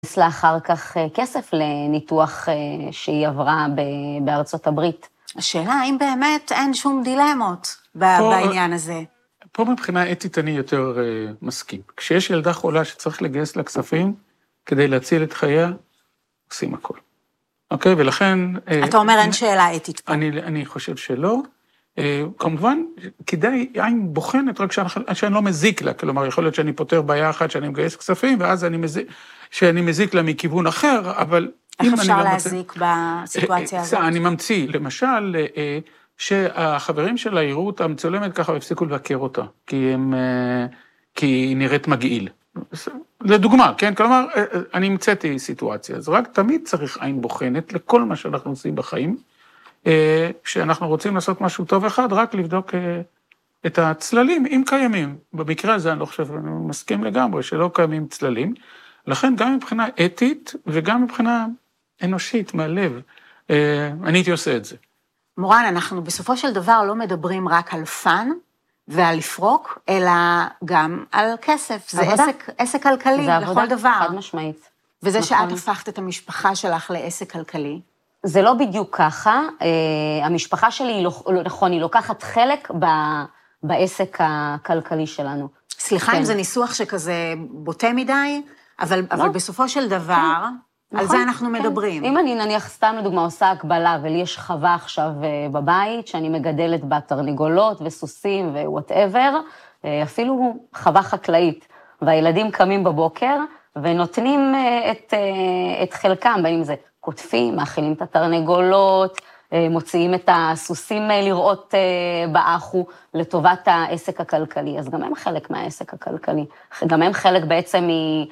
לה אחר כך כסף לניתוח שהיא עברה בארצות הברית. השאלה, האם באמת אין שום דילמות בעניין הזה? פה מבחינה אתית אני יותר מסכים. כשיש ילדה חולה שצריך לגייס לה כספים, כדי להציל את חייה, עושים הכל. אוקיי? ולכן... אתה אומר אין שאלה אתית פה. אני חושב שלא. כמובן, כדאי עין בוחנת רק שאני לא מזיק לה. כלומר, יכול להיות שאני פותר בעיה אחת שאני מגייס כספים, ואז שאני מזיק לה מכיוון אחר, אבל... איך אפשר להזיק בסיטואציה הזאת? אני ממציא, למשל, שהחברים שלה יראו אותה מצולמת ככה והפסיקו לבקר אותה, כי היא נראית מגעיל. לדוגמה, כן? כלומר, אני המצאתי סיטואציה, אז רק תמיד צריך עין בוחנת לכל מה שאנחנו עושים בחיים, כשאנחנו רוצים לעשות משהו טוב אחד, רק לבדוק את הצללים, אם קיימים. במקרה הזה אני לא חושב, אני מסכים לגמרי, שלא קיימים צללים, לכן גם מבחינה אתית וגם מבחינה אנושית, מהלב, אני הייתי עושה את זה. מורן, אנחנו בסופו של דבר לא מדברים רק על פן ועל לפרוק, אלא גם על כסף. זה עסק כלכלי לכל דבר. חד משמעית. וזה שאת הפכת את המשפחה שלך לעסק כלכלי. זה לא בדיוק ככה. המשפחה שלי, נכון, היא לוקחת חלק בעסק הכלכלי שלנו. סליחה אם זה ניסוח שכזה בוטה מדי, אבל בסופו של דבר, על זה אנחנו מדברים. אם אני נניח סתם לדוגמה עושה הקבלה, ולי יש חווה עכשיו בבית, שאני מגדלת בה תרנגולות וסוסים ווואטאבר, אפילו חווה חקלאית, והילדים קמים בבוקר, ונותנים את חלקם, בין אם זה כותפים, מאכילים את התרנגולות, מוציאים את הסוסים לראות באחו, לטובת העסק הכלכלי. אז גם הם חלק מהעסק הכלכלי. גם הם חלק בעצם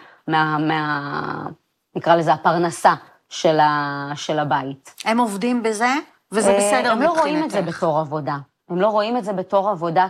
נקרא לזה הפרנסה של הבית. הם עובדים בזה, וזה בסדר מבחינתך. הם לא רואים את זה בתור עבודה. הם לא רואים את זה בתור עבודה,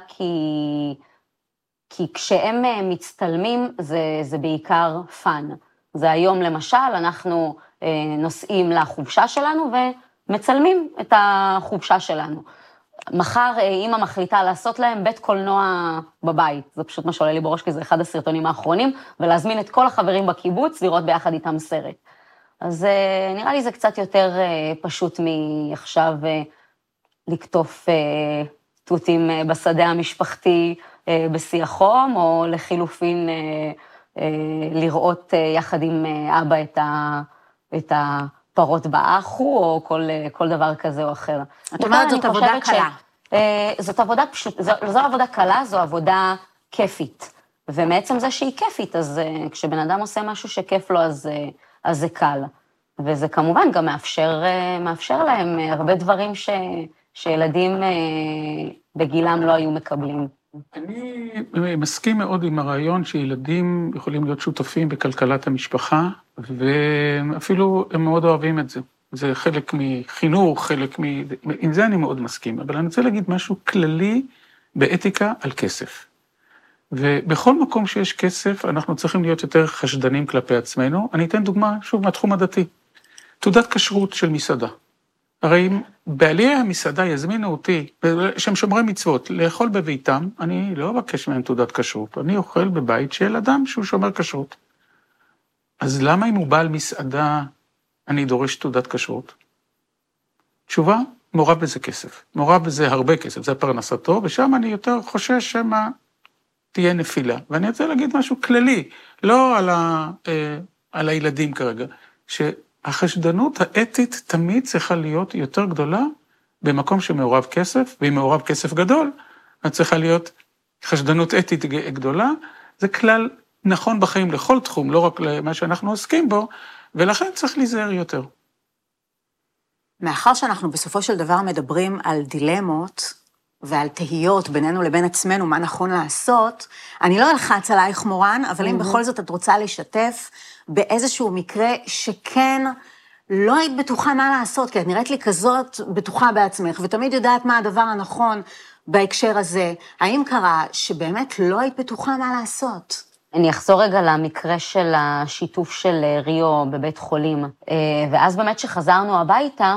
כי כשהם מצטלמים, זה בעיקר פן. זה היום למשל, אנחנו נוסעים לחופשה שלנו, ומצלמים את החופשה שלנו. מחר אמא מחליטה לעשות להם בית קולנוע בבית, זה פשוט מה שעולה לי בראש, כי זה אחד הסרטונים האחרונים, ולהזמין את כל החברים בקיבוץ, לראות ביחד איתם סרט. אז נראה לי זה קצת יותר פשוט מעכשיו לקטוף תותים בשדה המשפחתי בשיא החום, או לחילופין לראות יחד עם אבא את הפרות באחו, או כל דבר כזה או אחר. את אומרת, זאת עבודה קלה. זאת עבודה פשוט, זו עבודה קלה, זו עבודה כיפית. ומעצם זה שהיא כיפית, אז כשבן אדם עושה משהו שכיף לו, אז זה קל. וזה כמובן גם מאפשר להם הרבה דברים שילדים בגילם לא היו מקבלים. אני מסכים מאוד עם הרעיון שילדים יכולים להיות שותפים בכלכלת המשפחה, ואפילו הם מאוד אוהבים את זה. זה חלק מחינוך, עם זה אני מאוד מסכים, אבל אני רוצה להגיד משהו כללי באתיקה על כסף. ובכל מקום שיש כסף, אנחנו צריכים להיות יותר חשדנים כלפי עצמנו. אני אתן דוגמה, שוב, מהתחום הדתי. תעודת כשרות של מסעדה. הרי אם בעלי המסעדה יזמינו אותי, שהם שומרי מצוות, לאכול בביתם, אני לא אבקש מהם תעודת כשרות, אני אוכל בבית של אדם שהוא שומר כשרות. אז למה אם הוא בעל מסעדה, אני דורש תעודת כשרות? תשובה, מעורב בזה כסף. מעורב בזה הרבה כסף, זה פרנסתו, ושם אני יותר חושש שמה תהיה נפילה. ואני רוצה להגיד משהו כללי, לא על הילדים כרגע, שהחשדנות האתית תמיד צריכה להיות יותר גדולה במקום שמעורב כסף, ואם מעורב כסף גדול, אז צריכה להיות חשדנות אתית גדולה. זה כלל נכון בחיים לכל תחום, לא רק למה שאנחנו עוסקים בו, ולכן צריך להיזהר יותר. מאחר שאנחנו בסופו של דבר מדברים על דילמות ועל תהיות בינינו לבין עצמנו, מה נכון לעשות, אני לא אלחץ עלייך מורן, אבל אם בכל זאת את רוצה לשתף באיזשהו מקרה שכן לא היית בטוחה מה לעשות, כי את נראית לי כזאת בטוחה בעצמך, ותמיד יודעת מה הדבר הנכון בהקשר הזה. האם קרה שבאמת לא היית בטוחה מה לעשות? אני אחזור רגע למקרה של השיתוף של ריו בבית חולים, ואז באמת שחזרנו הביתה,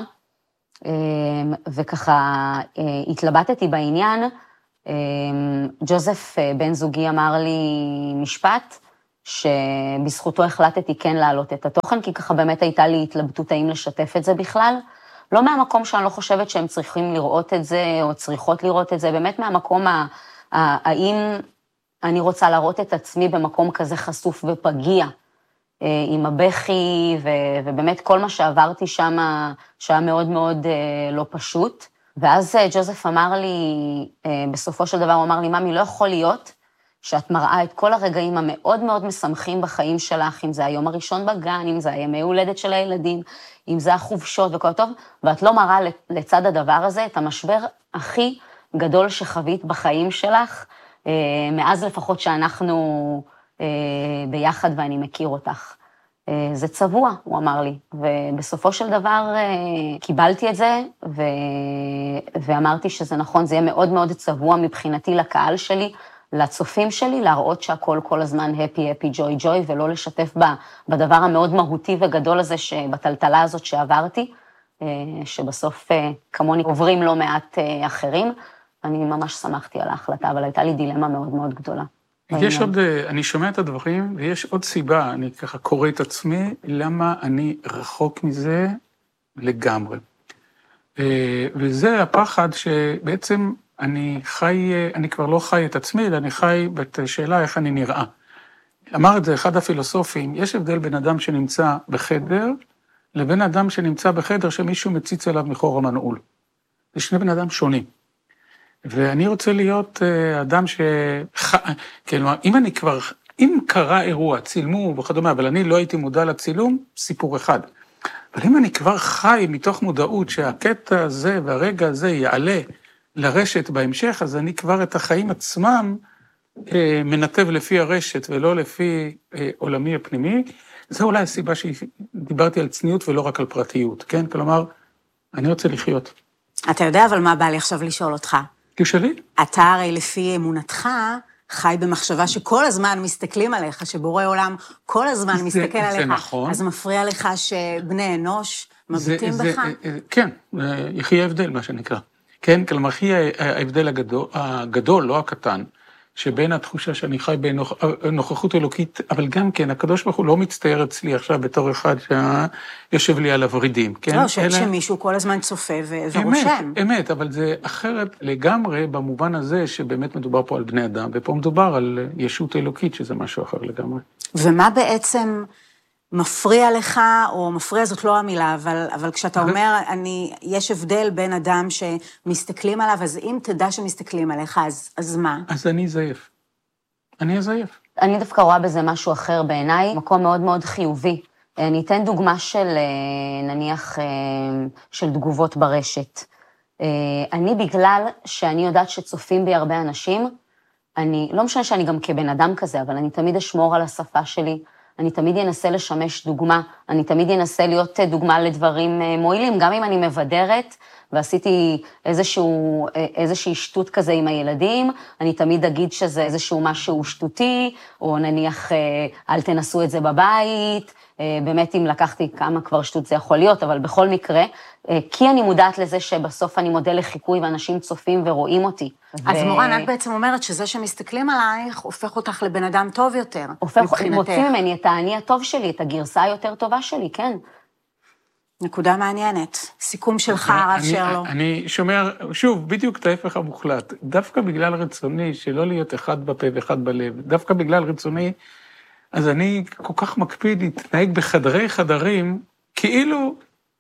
וככה התלבטתי בעניין, ג'וזף בן זוגי אמר לי משפט, שבזכותו החלטתי כן להעלות את התוכן, כי ככה באמת הייתה לי התלבטות האם לשתף את זה בכלל. לא מהמקום שאני לא חושבת שהם צריכים לראות את זה, או צריכות לראות את זה, באמת מהמקום האם אני רוצה להראות את עצמי במקום כזה חשוף ופגיע, עם הבכי, ובאמת כל מה שעברתי שם, שהיה מאוד מאוד לא פשוט. ואז ג'וזף אמר לי, בסופו של דבר הוא אמר לי, ממי, לא יכול להיות שאת מראה את כל הרגעים המאוד מאוד משמחים בחיים שלך, אם זה היום הראשון בגן, אם זה הימי הולדת של הילדים, אם זה החופשות וכל טוב, ואת לא מראה לצד הדבר הזה את המשבר הכי גדול שחווית בחיים שלך, מאז לפחות שאנחנו ביחד ואני מכיר אותך. זה צבוע, הוא אמר לי, ובסופו של דבר קיבלתי את זה, ואמרתי שזה נכון, זה יהיה מאוד מאוד צבוע מבחינתי לקהל שלי, לצופים שלי, להראות שהכל כל הזמן happy, happy, joy, joy, ולא לשתף בדבר המאוד מהותי וגדול הזה, בטלטלה הזאת שעברתי, שבסוף כמוני עוברים לא מעט אחרים. אני ממש שמחתי על ההחלטה, אבל הייתה לי דילמה מאוד מאוד גדולה. יש עוד, אני שומע את הדברים, ויש עוד סיבה, אני ככה קורא את עצמי, למה אני רחוק מזה לגמרי. וזה הפחד שבעצם אני כבר לא חי את עצמי, אלא אני חי בשאלה איך אני נראה. אמר את זה אחד הפילוסופים, יש הבדל בין אדם שנמצא בחדר, לבין אדם שנמצא בחדר שמישהו מציץ אליו מחור המנעול. זה שני בן אדם שונים. ואני רוצה להיות אדם כלומר, אם קרה אירוע, צילמו וכדומה, אבל אני לא הייתי מודע לצילום, סיפור אחד. אבל אם אני כבר חי מתוך מודעות שהקטע הזה והרגע הזה יעלה לרשת בהמשך, אז אני כבר את החיים עצמם מנתב לפי הרשת ולא לפי עולמי הפנימי. זו אולי הסיבה שדיברתי על צניעות ולא רק על פרטיות, כן? כלומר, אני רוצה לחיות. אתה יודע אבל מה בא לי עכשיו לשאול אותך? תשאלי. אתה הרי לפי אמונתך חי במחשבה שכל הזמן מסתכלים עליך, שבורא עולם כל הזמן מסתכל עליך. זה נכון. אז מפריע לך שבני אנוש מביטים בך? כן, יחי ההבדל, מה שנקרא. כן, כלומר, יחי ההבדל הגדול, לא הקטן, שבין התחושה שאני חי בנוכחות אלוקית, אבל גם כן, הקדוש ברוך הוא לא מצטייר אצלי עכשיו בתור אחד שיושב לי על הוורידים, כן? לא, שמישהו כל הזמן צופה ורושם. אמת, אבל זה אחרת לגמרי במובן הזה שבאמת מדובר פה על בני אדם, ופה מדובר על ישות אלוקית, שזה משהו אחר לגמרי. ומה בעצם מפריע לך, או מפריע זאת לא המילה, אבל כשאתה אומר, יש הבדל בין אדם שמסתכלים עליו, אז אם תדע שמסתכלים עליך, אז מה? אז אני זייף. אני אזייף. אני דווקא רואה בזה משהו אחר בעיניי, מקום מאוד מאוד חיובי. אני אתן דוגמה של, נניח, של תגובות ברשת. אני בגלל שאני יודעת שצופים בי הרבה אנשים, לא משנה שאני גם כבן אדם כזה, אבל אני תמיד אשמור על השפה שלי, אני תמיד אנסה לשמש דוגמה, אני תמיד אנסה להיות דוגמה לדברים מועילים, גם אם אני מבדרת, ועשיתי איזושהי שטות כזה עם הילדים, אני תמיד אגיד שזה איזשהו משהו שטותי, או נניח, אל תנסו את זה בבית, באמת אם לקחתי כמה כבר שטות זה יכול להיות, אבל בכל מקרה, כי אני מודעת לזה שבסוף אני מודל לחיקוי, ואנשים צופים ורואים אותי. אז מורן, את בעצם אומרת שזה שמסתכלים עלייך, הופך אותך לבן אדם טוב יותר. מוציא ממני את האני הטוב שלי, את הגרסה היותר טובה שלי, כן. נקודה מעניינת. סיכום שלך, הרב שרלו. אני שומע, שוב, בדיוק את ההפך המוחלט. דווקא בגלל רצוני, שלא להיות אחד בפה ואחד בלב, דווקא בגלל רצוני, אז אני כל כך מקפיד להתנהג בחדרי חדרים, כאילו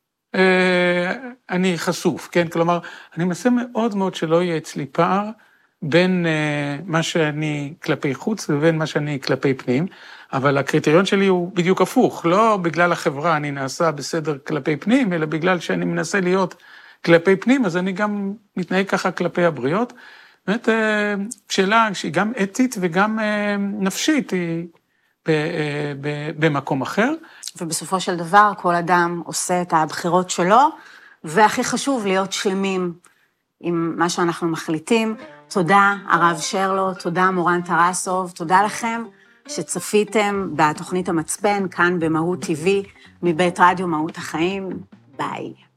אני חשוף, כן? כלומר, אני מנסה מאוד מאוד שלא יהיה אצלי פער בין מה שאני כלפי חוץ ובין מה שאני כלפי פנים, אבל הקריטריון שלי הוא בדיוק הפוך, לא בגלל החברה אני נעשה בסדר כלפי פנים, אלא בגלל שאני מנסה להיות כלפי פנים, אז אני גם מתנהג ככה כלפי הבריות. באמת, שאלה שהיא גם אתית וגם נפשית, היא במקום אחר. ובסופו של דבר, כל אדם עושה את הבחירות שלו, והכי חשוב להיות שלמים עם מה שאנחנו מחליטים. תודה, הרב שרלו, תודה, מורן טרסוב, תודה לכם שצפיתם בתוכנית המצפן, כאן במהות TV, מבית רדיו מהות החיים. ביי.